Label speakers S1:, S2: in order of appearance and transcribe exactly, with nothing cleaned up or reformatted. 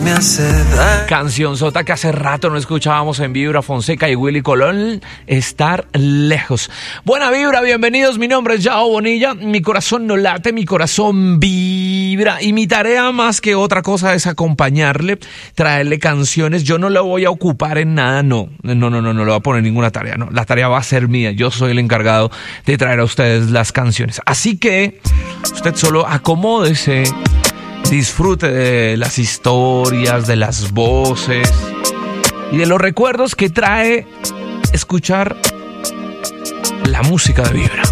S1: Me hace daño.
S2: Canción sota que hace rato no escuchábamos en Vibra, Fonseca y Willy Colón, Estar Lejos. Buena vibra, bienvenidos, mi nombre es Yao Bonilla, mi corazón no late, mi corazón vibra y mi tarea más que otra cosa es acompañarle, traerle canciones. Yo no lo voy a ocupar en nada, no, no, no, no, no le voy a poner ninguna tarea, no, la tarea va a ser mía, yo soy el encargado de traer a ustedes las canciones. Así que usted solo acomódese, disfrute de las historias, de las voces y de los recuerdos que trae escuchar la música de Vibra.